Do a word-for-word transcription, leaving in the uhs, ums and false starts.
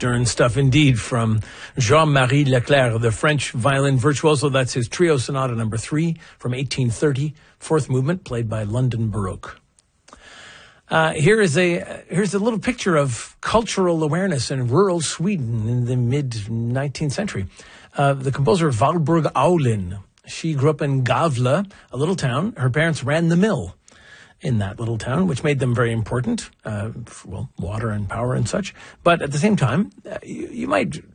stern stuff indeed from Jean-Marie Leclerc, the French violin virtuoso. That's his Trio Sonata number three from eighteen thirty, fourth movement, played by London Baroque. Uh, here is a here's a little picture of cultural awareness in rural Sweden in the mid-nineteenth century. Uh, the composer Valborg Aulin. She grew up in Gavle, a little town. Her parents ran the mill in that little town, which made them very important, uh, for, well, water and power and such. But at the same time, uh, you, you might